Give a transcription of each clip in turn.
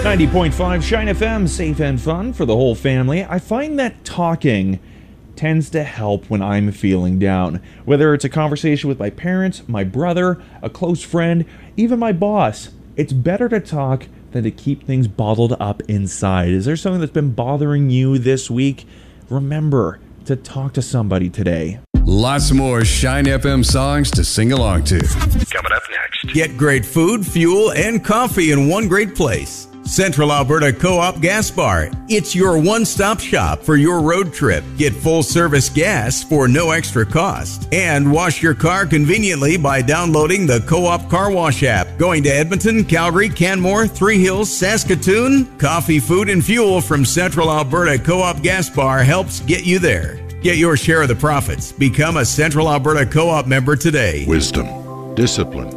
90.5 Shine FM, safe and fun for the whole family. I find that talking tends to help when I'm feeling down. Whether it's a conversation with my parents, my brother, a close friend, even my boss, it's better to talk than to keep things bottled up inside. Is there something that's been bothering you this week? Remember to talk to somebody today. Lots more Shine FM songs to sing along to. Coming up next. Get great food, fuel, and coffee in one great place. Central Alberta Co-op Gas Bar. It's your one-stop shop for your road trip. Get full-service gas for no extra cost. And wash your car conveniently by downloading the Co-op Car Wash app. Going to Edmonton, Calgary, Canmore, Three Hills, Saskatoon? Coffee, food, and fuel from Central Alberta Co-op Gas Bar helps get you there. Get your share of the profits. Become a Central Alberta Co-op member today. Wisdom, discipline,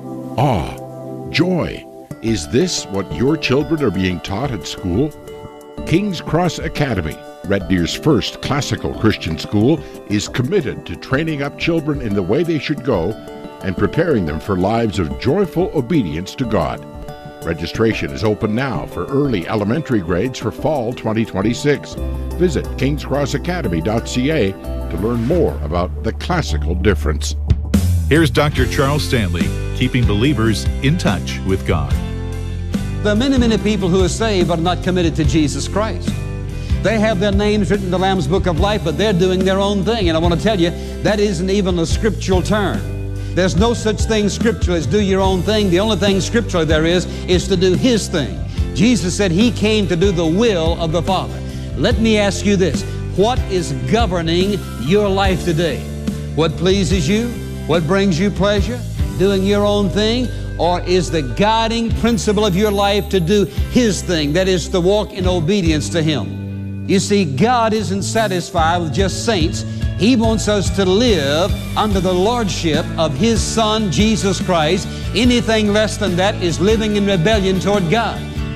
awe, joy. Is this what your children are being taught at school? King's Cross Academy, Red Deer's first classical Christian school, is committed to training up children in the way they should go and preparing them for lives of joyful obedience to God. Registration is open now for early elementary grades for fall 2026. Visit kingscrossacademy.ca to learn more about the classical difference. Here's Dr. Charles Stanley, keeping believers in touch with God. There are many, many people who are saved but are not committed to Jesus Christ. They have their names written in the Lamb's Book of Life, but they're doing their own thing. And I want to tell you, that isn't even a scriptural term. There's no such thing scriptural as do your own thing. The only thing scriptural there is to do His thing. Jesus said He came to do the will of the Father. Let me ask you this. What is governing your life today? What pleases you? What brings you pleasure? Doing your own thing? Or is the guiding principle of your life to do His thing? That is to walk in obedience to Him. You see, God isn't satisfied with just saints. He wants us to live under the lordship of His Son, Jesus Christ. Anything less than that is living in rebellion toward God.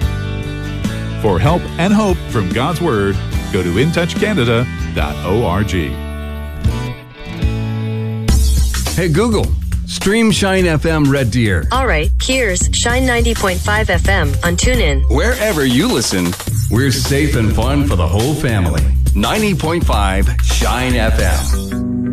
For help and hope from God's Word, go to intouchcanada.org. Hey Google, stream Shine FM Red Deer. All right, here's Shine 90.5 FM on TuneIn. Wherever you listen, we're safe and fun for the whole family. 90.5 Shine FM.